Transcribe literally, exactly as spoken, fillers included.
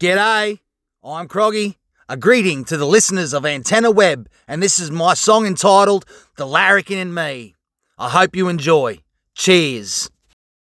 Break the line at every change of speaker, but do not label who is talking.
G'day, I'm Croggy. A greeting to the listeners of Antenna Web, and this is my song entitled The Larrikin and Me. I hope you enjoy. Cheers.